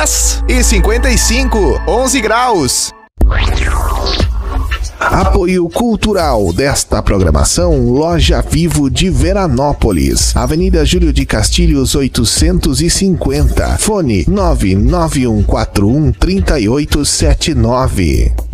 10h55, 11 graus. Apoio cultural desta programação: Loja Vivo de Veranópolis, Avenida Júlio de Castilhos 850, fone 991413879.